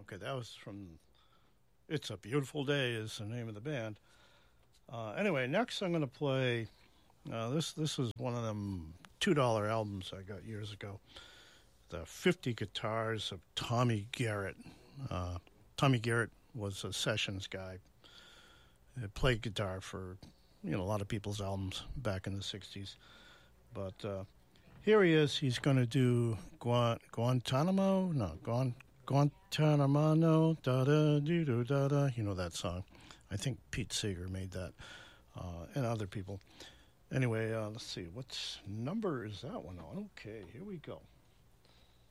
Okay, that was from It's a Beautiful Day is the name of the band. Anyway, next I'm going to play. This is one of them $2 albums I got years ago. The 50 Guitars of Tommy Garrett. Tommy Garrett was a sessions guy. He played guitar for a lot of people's albums back in the 60s. But here he is. He's going to do Guantanamo? No, Guantanamo, da-da-dee-doo-da-da. You know that song. I think Pete Seeger made that, and other people. Anyway, let's see. What number is that one on? Okay, here we go.